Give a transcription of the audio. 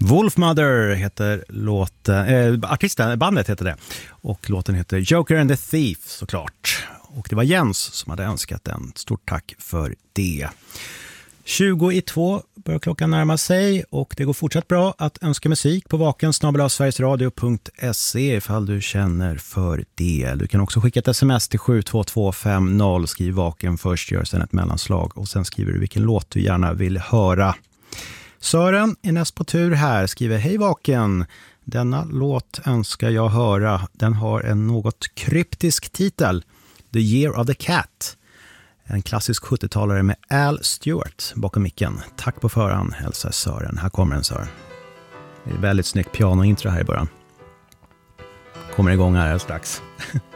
Wolfmother heter artisten, bandet heter det. Och låten heter Joker and the Thief såklart. Och det var Jens som hade önskat den. Stort tack för det. 20:02 börjar klockan närma sig och det går fortsatt bra att önska musik på vaken@sverigesradio.se ifall du känner för det. Du kan också skicka ett sms till 72250, skriv vaken först, gör sen ett mellanslag och sen skriver du vilken låt du gärna vill höra. Sören är näst på tur här, skriver hej vaken. Denna låt önskar jag höra. Den har en något kryptisk titel. The Year of the Cat. En klassisk 70-talare med Al Stewart bakom micken. Tack på förhand, hälsar Sören. Här kommer den, Sören. Det är väldigt snyggt pianointro här i början. Kommer igång här strax.